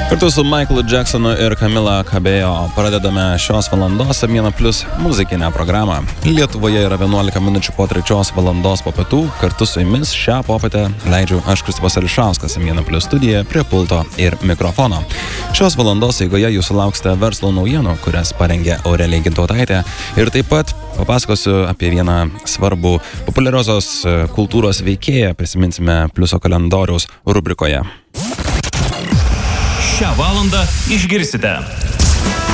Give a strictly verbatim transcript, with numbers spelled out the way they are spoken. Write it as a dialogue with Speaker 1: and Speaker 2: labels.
Speaker 1: Kartu su Michaelu Jacksonu ir Camila Cabello pradedame šios valandos Amina Plus muzikinę programą. Lietuvoje yra vienuolika minučių po trečios valandos po pietų. Kartu su jumis šią popietę leidžiu aš Kristupas Ališauskas Amina Plus studijoje prie pulto ir mikrofono. Šios valandos eigoje jūs sulauksite verslo naujienų, kurias parengė Aurelija Gintautaitė. Ir taip pat papasakosiu apie vieną svarbų populiariosios kultūros veikėją, prisiminsime Pliuso kalendoriaus rubrikoje.
Speaker 2: Šią valandą išgirsite.